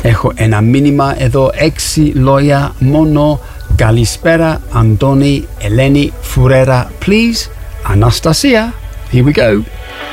Έχω ένα μήνυμα εδώ, 6 λόγια μόνο. Καλησπέρα, Αντώνη, Ελένη, Φουρέρα, please. Αναστασία. Here we go.